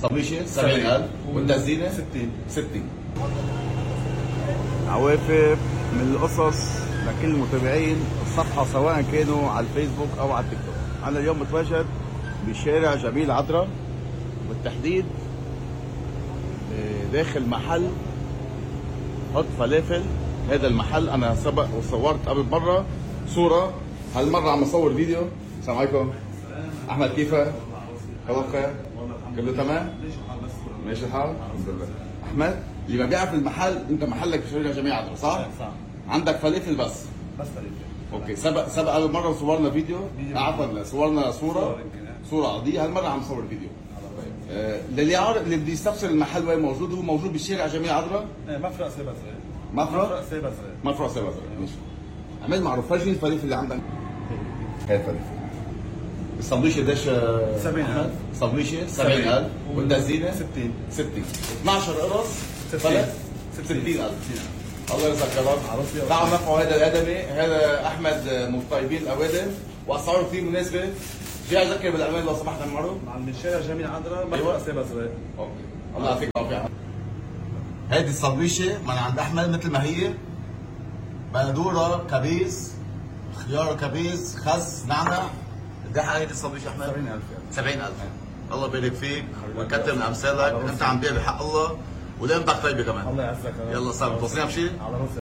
صبيشه 70000 والتزيينه 60. عوافر من القصص لكل المتابعين الصفحة سواء كانوا على الفيسبوك أو على التيك توك. أنا اليوم متواجد بشارع جميل عذرا، بالتحديد داخل محل حط فلافل. هذا المحل أنا سبق وصورت قبل مرة صورة، هالمرة عم أصور فيديو. السلام عليكم أحمد، كيفك؟ خبر خير؟ كله تمام؟ ماشي الحال؟ الحمد لله. أحمد، اللي ببيعها في المحل، أنت محلك في شارع جميل عذرا صح؟ صح. عندك فلافل بس فلافل. اوكي. سبق اول مره صورنا فيديو، عفوا صورنا صوره عاديه. هالمره عم نصور فيديو. للي عارف، اللي بده يستفسر المحل وين موجود، هو موجود بالشارع جميل عذرا، مفرق سيبا صغير. مفرق سيبا صغير. ماشي. عمل معروف، فرجيني الفلافل اللي عندك. هاي الفلافل. الصبيشه قديش؟ 70000. صبيشه 70000 والتزيينه 60. 12 قرص فلت 60000. الله يرزقك يا رب. تعالوا نرفعوا هذا الادمي، هذا احمد من طيبين الاوادم، واسعاره كثير مناسبه. جاي اذكر بالامان لو سمحت يا معروف. عم الشارع جميل عذرا، مفرق سيبا صغير. اوكي، الله يعطيك العافيه. هيدي الصبيشه من عند احمد مثل ما هي، بندوره كبيس، خيار كبيس، خس، نعنع. قد ايه هيدي الصبيشه احمد؟ 70000. الله يبارك فيك ويكثر من امثالك، انت عم تبيع بحق الله ولقيمتك طيبه كمان. الله يعزك. يلا صار متوصلين بشيء؟ على راسي.